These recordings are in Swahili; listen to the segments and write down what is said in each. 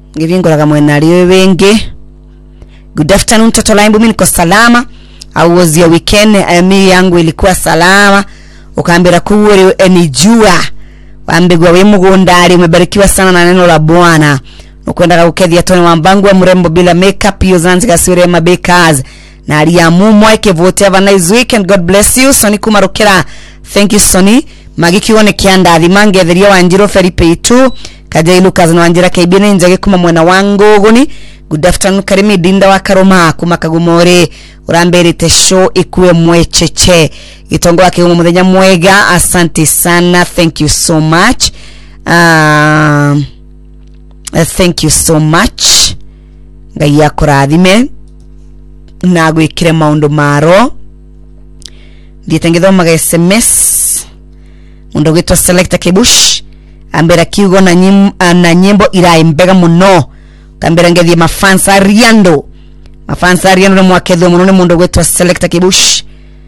Givingo laga mwena liwe wengi. Good afternoon toto laimbu, mimi niko salama. How was your weekend? Mimi yangu ilikuwa salama. Ukaambira kuwe enijua. Wambegwa we mugondari, umebarikiwa sana na neno la Bwana. Ukwenda kukethia Tony Wambangu wa mrembo bila makeup, hiyo Zanzibar Sirema Bakers. Na aliamumo eke vote have a nice weekend. God bless you. Soni kumarukira. Thank you Soni. Magiki wone kianda adhimange theria wanjiro Felipe itu. Kajai Lucas na wanjira kaibine njage kuma mwena wangu guni. Good afternoon karimi dinda wa karoma kuma kagumore. Urambere te show ikuwe mwecheche. Itongo wake umumudenya mwega. Asante sana. Thank you so much. Thank you so much. Gaya kuradime. Nago ikire maundo maro. Ditengedho maga SMS. Mundo gito selecta kebush. Ambera kiugo na nyimbo iraimbega muno. Kambera ngedhi mafansa riando. Mafansa riando mwakedho muno mundo gito selecta kebush.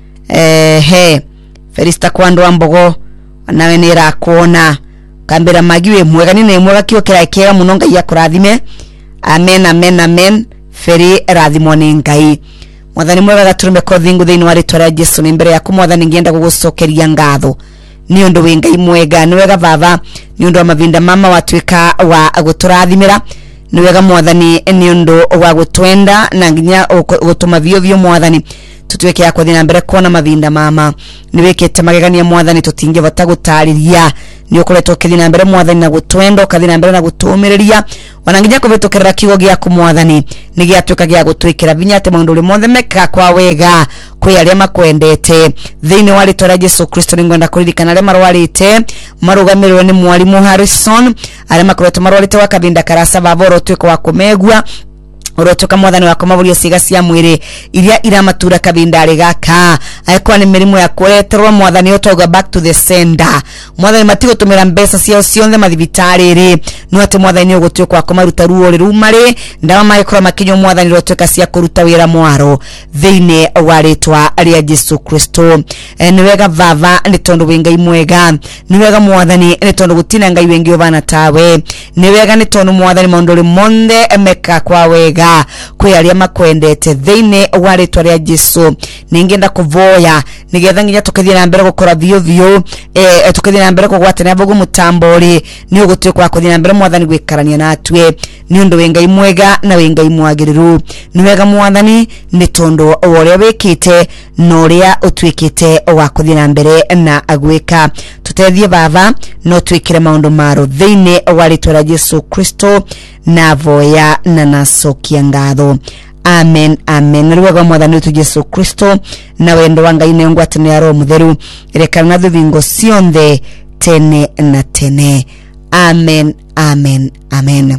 Ferista kwando ambogo. Nawe nira kuona. Kambera magiwe mwega nine mwega kiyo kira munonga ya kuradime. Amen amen amen. Feri radhimoni ngai. Mwathani mwega gaturume ko thingu thini wari twara Jesu ni mbere yaku mwathani ngienda gugucokeria ngatho. Ni undu wi ngai mwega, ni wega baba, ni undu wa mavinda mama watwika wa guturathimira. Ni wega mwathani, ni undu wa gutwenda na nginya gutuma vyo mwathani tutweke yakwa thina mbere kuona mavinda mama. Ni wekete magegania mwathani tutinge batagutariria. Ni ukoretwo kithina mbere mwathani na gutwenda kathina mbere na gutumiriria. Wananginya kubetokerera kigo gyaku mwathani ni gyatuka gya gutwikira vinyate maundu ri mothe meka kwa wega kwi aria makwendete thini wali tora Jesu Kristo ngwenda kuririkana aria marwarite marugamirwe ni mwalimu Harrison aria makoretwo marwarite wakavinda karasa bavoro twiko wa kumegwa urotoka mwathani wako mavuria ciga cia mwiri iria iramatura kabindari gaka aikwa ni mirimu ya kureterwa mwathani otoga back to the sender mwathani matigo tumira mbesa cia cionthe mathibitari ri no ati mwathani ogotwe kwa komaruta ruo ri rumari ndawa maikora makinyo mwathani rotoka cia kuruta wira mwaro thine waritwa ria Jesu Kristo ni wega vava ni tondu wingai mwega ni wega mwathani ni tondu gutina ngai wengi obana tawe ni wega ni tondu mwathani maunduri monde emeka kwa wega kwe aria makwendete thine waritwa ria Jesu ningenda kuvoya nigetha nginya tukithia na mbere gukora vyo tukithia na mbere kugwatana bogu mutambori ni ugutwe kwa kuthia na mbere mwathani gwikarania natwe ni undu wengai mwega na wengai mwagiriru ni wega mwathani ni tondu oria wikite no ria utwikite wa kuthia na mbere na agwika tutethie baba no twikire maundu maro thine waritwa ria Jesu Kristo na voya na nasokia ngatho. Amen amen. Rwego mwathani wetu Jesu Kristo na wendo wa ngai ngwatanira roho mutheru irekana thuvingo cionthe tene na tene. Amen amen amen.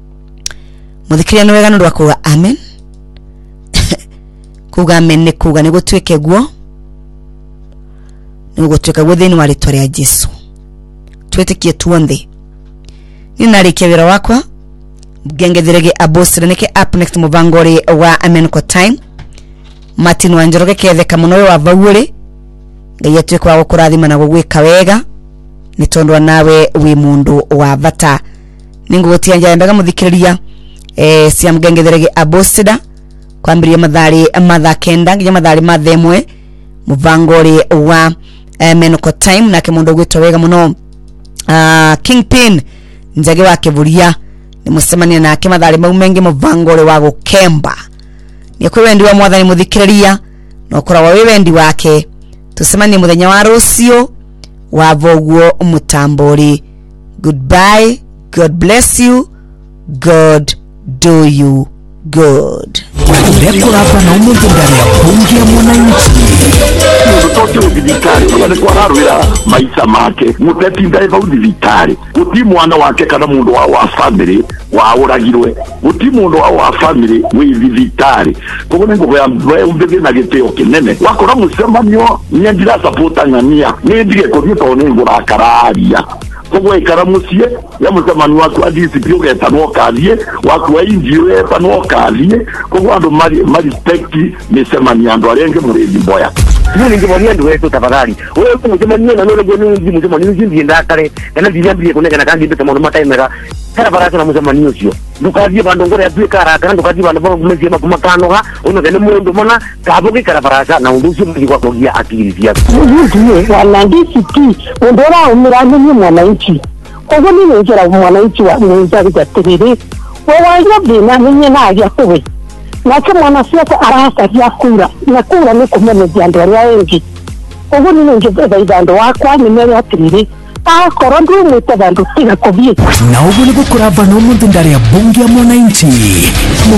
Muthikiria ni wega ndwa kuga amen. Kuga amen ni kuga ni gutwike guo. Ni gutwika guo thini wali tore Jesu. Twetikie tuonde. Ninarikia wira wakwa. Gengetherege abosire neke up next muvangori wa amenko time Martin Wanjoroge ketheka muno wa vawure ngai atwe kwa gukurathima na gugwika wega ni tondwa nawe wi mundu wa vata ningo gutia njamba muthikiriria cia mgengetherege abosida kwambiria matha kenda nginya mathari mathemwe muvangori wa amenko time na kimundu gwitwa wega muno Kingpin njage wa kivuria ni musemania na mathari mau mengi muvangore wa gukemba ni kwe wendi wa mwathani muthikiriria no kora wa wendi wake tusemanie muthenya wa rucio wa voguo mutambori. Goodbye, God bless you, God do you good. Rekora hapa na umuntu ndani ya bunge ya mwananchi. Mtoto udivitari kwa harwira maisha make muteti ndaiva udivitari uti mwana wake kana mundu wa family wa uragirwe uti mundu wa family wi divitari kubone ngo ya umbege na giteo kinene wakora musemanyo nyandira supporta ngania ni ndige ko bito ne ngura kararia kugo ikaramusie ya musemani wako adisi pio getano kalie wako injiwe pano kalie kugo ando mari respect mesemani ando arenge murezi boya Nini ngimwambia ndio wewe tafadhali. Wewe unasema nini na nini ndio unasema nini ndio ndakare. Kana ndiambie kuna kana kandi beta mwana mata imera. karabara na muzamanio cio ndukathie bandu ngore atuika haraka ndukathie bandu bamezie makumakanoga uno thene mundu mona kabuki karabara na undu cio mugwa kugia akili ciaku ndio wanandiki ndora umiramenye mwananchi kogo ni njera mwananchi wa mwenzaji gatiriri wewe bina menye na ya kuwe na kama mwanasiasa arasa ya kura na kura ni kumenyia ndio wengi kogo ni njera ndo wakwa ni mwe atiriri korondu mwite bandu tiga kubie na ugu ni gukora bano mundu ndari ya bunge ya mwananchi